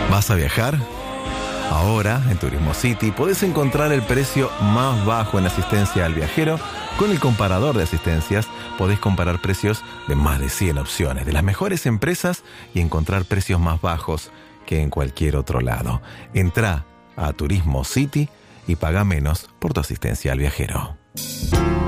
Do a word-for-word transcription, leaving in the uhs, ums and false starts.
¿Vas a viajar? Ahora, en Turismo City, podés encontrar el precio más bajo en asistencia al viajero. Con el comparador de asistencias, podés comparar precios de más de cien opciones, de las mejores empresas, y encontrar precios más bajos que en cualquier otro lado. Entrá a Turismo City y paga menos por tu asistencia al viajero.